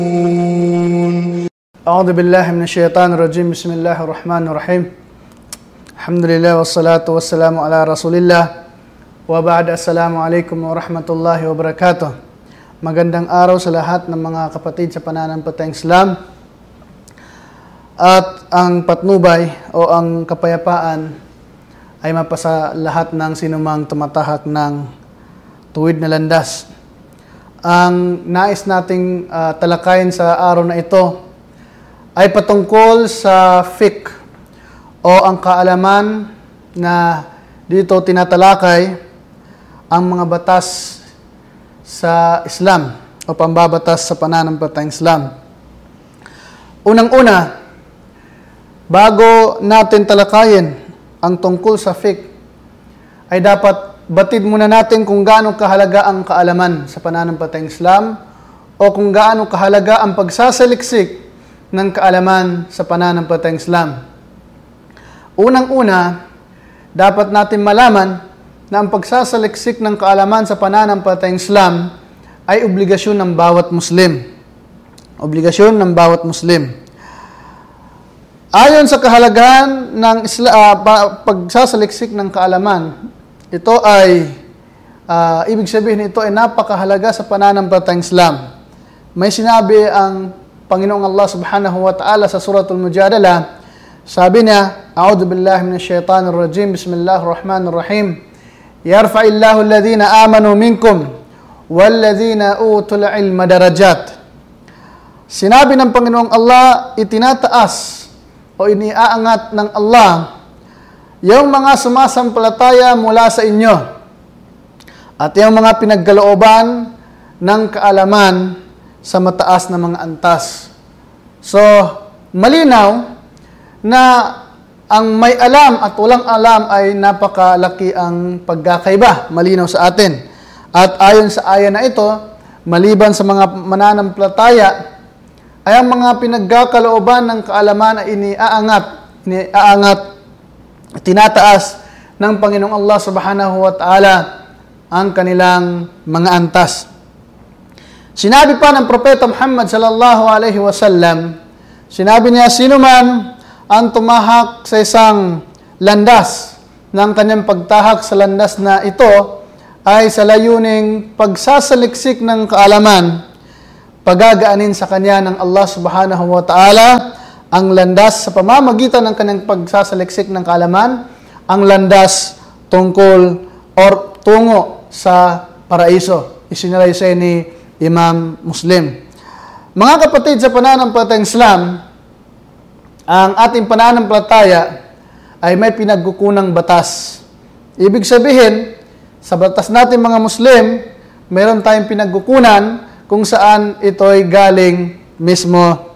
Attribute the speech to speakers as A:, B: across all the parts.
A: أعوذ بالله من الشيطان الرجيم بسم الله الرحمن الرحيم الحمد لله والصلاة والسلام على رسول الله وبعد السلام عليكم ورحمة الله وبركاته. Magandang araw sa lahat ng mga kapatid sa pananampalatayang Islam. At ang patnubay o ang kapayapaan ay mapasa lahat ng sinumang tumatahak ng tuwid na landas. Ang nais nating talakayin sa araw na ito ay patungkol sa fiqh o ang kaalaman na dito tinatalakay ang mga batas sa Islam o pambabatas sa pananampalatayang Islam. Unang-una, bago natin talakayin ang tungkol sa fiqh, ay dapat batid muna natin kung gaano kahalaga ang kaalaman sa pananampalatayang Islam o kung gaano kahalaga ang pagsasaliksik ng kaalaman sa pananampalatayang Islam. Unang-una, dapat natin malaman na ang pagsasaliksik ng kaalaman sa pananampalatayang Islam ay obligasyon ng bawat Muslim. Obligasyon ng bawat Muslim. Ayon sa kahalagahan ng pagsasaliksik ng kaalaman, ito ay, ibig sabihin ito ay napakahalaga sa pananampalatayang Islam. May sinabi ang Panginoong Allah subhanahu wa ta'ala sa suratul Mujadalah, sabi niya, A'udhu billahi minash shaitanir rajim, Bismillahirrahmanirrahim, Yarfa'illahu alladhina amanu minkum, walladhina utul ilma darajat. Sinabi ng Panginoong Allah, itinataas o iniaangat ng Allah yung mga sumasampalataya mula sa inyo at yung mga pinagkalooban ng kaalaman sa mataas na mga antas. So, malinaw na ang may alam at walang alam ay napakalaki ang pagkakaiba. Malinaw sa atin. At ayon sa aya na ito, maliban sa mga mananampalataya, ay ang mga pinagkakalooban ng kaalaman ay iniaangat, tinataas ng Panginoong Allah subhanahu wa ta'ala ang kanilang mga antas. Sinabi pa ng Propeta Muhammad sallallahu alaihi wasallam, sinabi niya, sino man ang tumahak sa isang landas ng kanyang pagtahak sa landas na ito ay sa layuning pagsasaliksik ng kaalaman, pagagaanin sa kanya ng Allah subhanahu wa ta'ala ang landas sa pamamagitan ng kanyang pagsasaliksik ng kaalaman, ang landas tungkol or tungo sa paraiso. Isinalaysay ni Imam Muslim. Mga kapatid sa pananampalatayang Islam, ang ating pananampalataya ay may pinagkukunang batas. Ibig sabihin, sa batas natin mga Muslim, meron tayong pinagkukunan kung saan ito'y galing mismo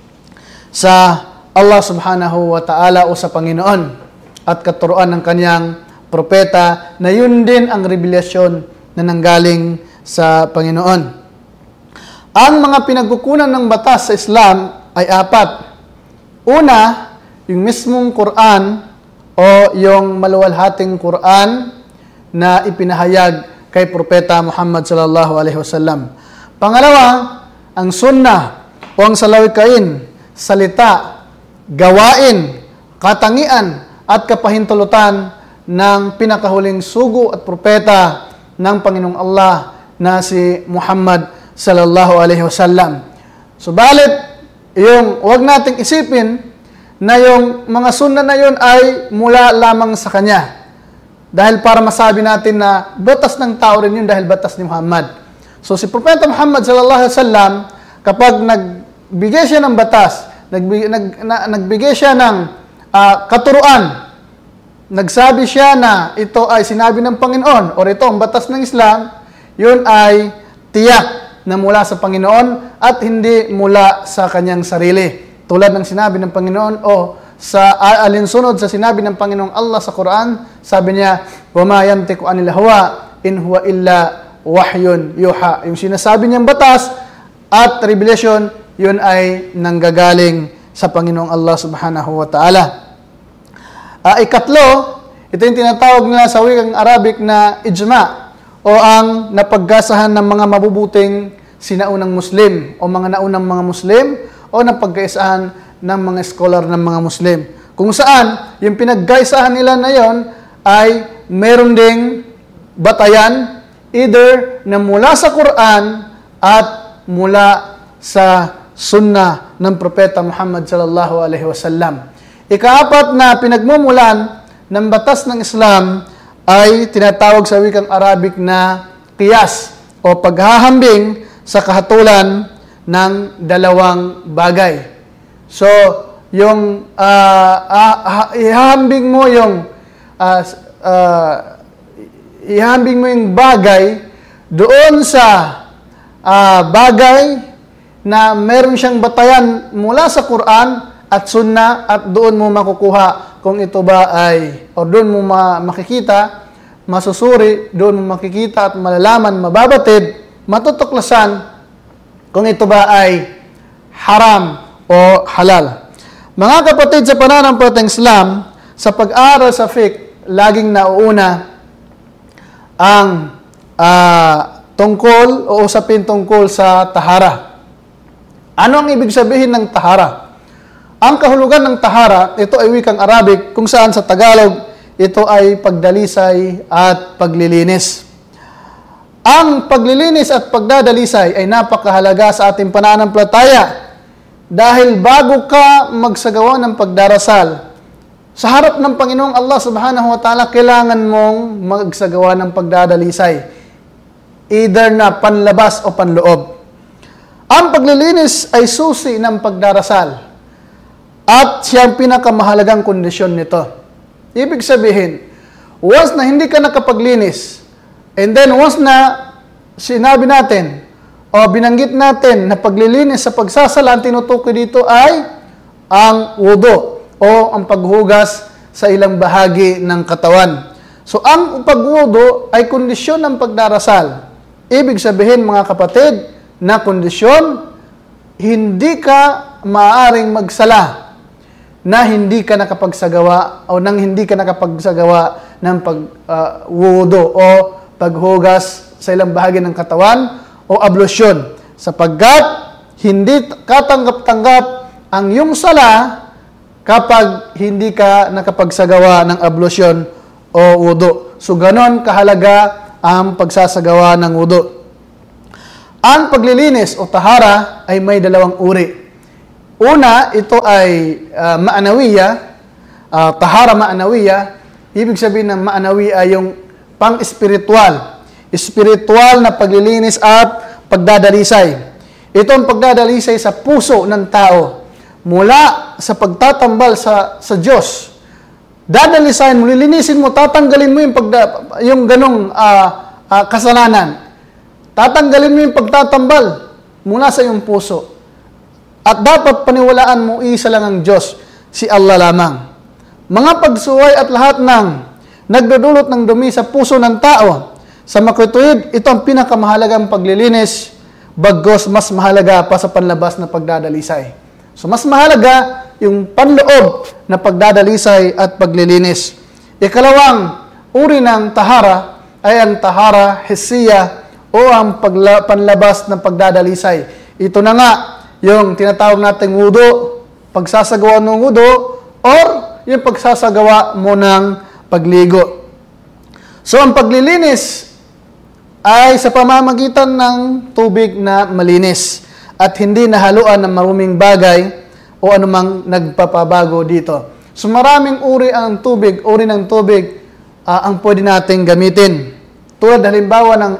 A: sa Allah subhanahu wa ta'ala o sa Panginoon at katuruan ng kanyang propeta na yun din ang revelasyon na nanggaling sa Panginoon. Ang mga pinagkukunan ng batas sa Islam ay apat. Una, yung mismong Quran o yung maluwalhating Quran na ipinahayag kay Propeta Muhammad sallallahu alaihi wasallam. Pangalawa, ang sunnah o ang salawikain, salita, gawain, katangian at kapahintulutan ng pinakahuling sugo at propeta ng Panginoong Allah na si Muhammad sallallahu alaihi wasallam. Subalit, yung huwag nating isipin na yung mga sunna na yun ay mula lamang sa kanya. Dahil para masabi natin na batas ng tao rin yun dahil batas ni Muhammad. So si Propeta Muhammad sallallahu alaihi wasallam, kapag nagbigay siya ng batas, nagbigay siya ng katuruan, nagsabi siya na ito ay sinabi ng Panginoon o ito ang batas ng Islam, yun ay tiyak na mula sa Panginoon at hindi mula sa kanyang sarili. Tulad ng sinabi ng Panginoon o sa alinsunod sa sinabi ng Panginoong Allah sa Quran, sabi niya, وَمَا يَنْتِقُ عَنِ الْهَوَىٰ إِنْ هُوَ إِلَّا وَحْيٌ يُوحَىٰ. Yung sinasabi niyang batas at revelation, yun ay nanggagaling sa Panginoong Allah subhanahu wa ta'ala. Ikatlo, ito yung tinatawag nila sa wikang Arabic na ijma o ang napagkasahan ng mga mabubuting sinaunang Muslim o mga naunang mga Muslim o napagkaisahan ng mga scholar ng mga Muslim. Kung saan, yung pinagkaisahan nila na yon ay meron ding batayan either na mula sa Quran at mula sa Sunnah ng Propeta Muhammad sallallahu alaihi wasallam. Ikaapat na pinagmumulan ng batas ng Islam ay tinatawag sa wikang Arabic na qiyas o paghahambing sa kahatulan ng dalawang bagay. So, yung ihahambing mo yung bagay doon sa bagay na meron siyang batayan mula sa Quran at Sunnah at doon mo makukuha kung ito ba ay, o doon mo makikita, masusuri, doon mo makikita at malalaman, mababatid, matutuklasan kung ito ba ay haram o halal. Mga kapatid, sa pananampalatayang Islam, sa pag-aaral sa fiqh, laging nauuna ang tungkol o usapin tungkol sa tahara. Ano ang ibig sabihin ng tahara? Ang kahulugan ng tahara, ito ay wikang Arabic, kung saan sa Tagalog, ito ay pagdalisay at paglilinis. Ang paglilinis at pagdadalisay ay napakahalaga sa ating pananampalataya dahil bago ka magsagawa ng pagdarasal, sa harap ng Panginoong Allah subhanahu wa ta'ala, kailangan mong magsagawa ng pagdadalisay, either na panlabas o panloob. Ang paglilinis ay susi ng pagdarasal at siyang pinakamahalagang kondisyon nito. Ibig sabihin, once na hindi ka nakapaglinis, and then once na sinabi natin o binanggit natin na paglilinis sa pagsasala, ang tinutukoy dito ay ang wudu o ang paghugas sa ilang bahagi ng katawan. So, ang pagwudu ay kondisyon ng pagdarasal. Ibig sabihin, mga kapatid, na kondisyon, hindi ka maaaring magsala na hindi ka nakapagsagawa o nang hindi ka nakapagsagawa ng pagwudu o paghugas sa ilang bahagi ng katawan o ablusyon, sapagkat hindi katanggap-tanggap ang iyong sala kapag hindi ka nakapagsagawa ng ablusyon o wudu. So, ganon kahalaga ang pagsasagawa ng wudu. Ang paglilinis o tahara ay may dalawang uri. Una, ito ay ma'anawiya, tahara ma'anawiya. Ibig sabihin ng ma'anawiya ay yung pang-espiritual. Espiritual na paglilinis at pagdadalisay. Ito ang pagdadalisay sa puso ng tao. Mula sa pagtatambal sa Diyos. Dadalisayin mo, lilinisin mo, tatanggalin mo yung ganong kasalanan. Tatanggalin mo yung pagtatambal mula sa iyong puso. At dapat paniwalaan mo, isa lang ang Diyos, si Allah lamang. Mga pagsuway at lahat ng nagdudulot ng dumi sa puso ng tao, sa makituwid, ito ang pinakamahalagang paglilinis, bagos mas mahalaga pa sa panlabas na pagdadalisay. So, mas mahalaga yung panloob na pagdadalisay at paglilinis. Ikalawang uri ng tahara ay ang tahara hisiya o ang panlabas ng pagdadalisay. Ito na nga yung tinatawag nating wudu, pagsasagawa ng wudu, or yung pagsasagawa mo ng pagligo. So, ang paglilinis ay sa pamamagitan ng tubig na malinis at hindi nahaluan ng maruming bagay o anumang nagpapabago dito. So, maraming uri ng tubig ang pwede nating gamitin. Tulad halimbawa ng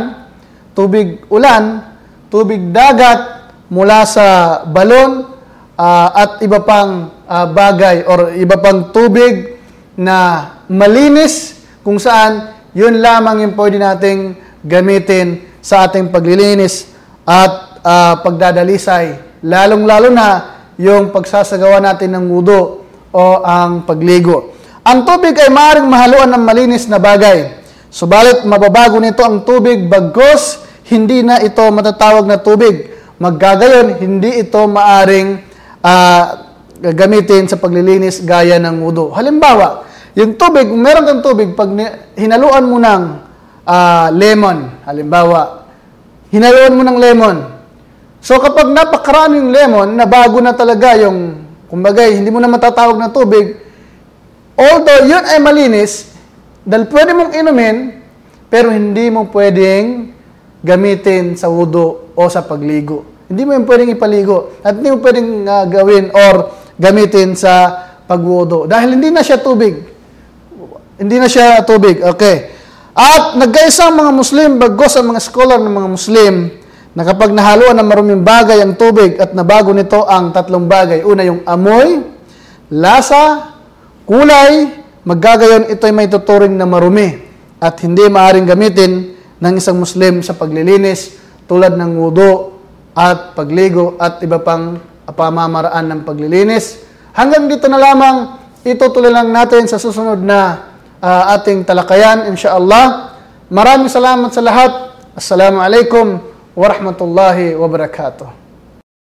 A: ulan, tubig dagat mula sa balon at iba pang bagay or iba pang tubig na malinis kung saan yun lamang yung pwede nating gamitin sa ating paglilinis at pagdadalisay. Lalong-lalo na yung pagsasagawa natin ng wudu o ang pagligo. Ang tubig ay maaaring mahaluan ng malinis na bagay. Subalit mababago nito ang tubig bagkus hindi na ito matatawag na tubig. Maggagayon, hindi ito maaring gamitin sa paglilinis gaya ng wudu. Halimbawa, yung tubig, meron kang tubig, pag hinaluan mo ng lemon, halimbawa, hinaluan mo ng lemon. So kapag napakarami yung lemon, na bago na talaga yung, kumbaga, hindi mo na matatawag na tubig, although yun ay malinis, dahil pwede mong inumin, pero hindi mo pwedeng gamitin sa wudu o sa pagligo. Hindi mo yung pwedeng ipaligo at hindi mo pwedeng gawin or gamitin sa pagwudu. Dahil hindi na siya tubig. Hindi na siya tubig. Okay. At nagkaisa ang mga Muslim, bagos ang mga scholar ng mga Muslim, na kapag nahaluan ng maruming bagay ang tubig at nabago nito ang tatlong bagay. Una, yung amoy, lasa, kulay, maggagayon ito ay may tuturing na marumi at hindi maaaring gamitin ng isang Muslim sa paglilinis tulad ng wudu at pagligo at iba pang pamamaraan ng paglilinis. Hanggang dito na lamang, itutuloy lang natin sa susunod na ating talakayan, insyaallah. Maraming salamat sa lahat. Assalamu alaikum warahmatullahi wabarakatuh.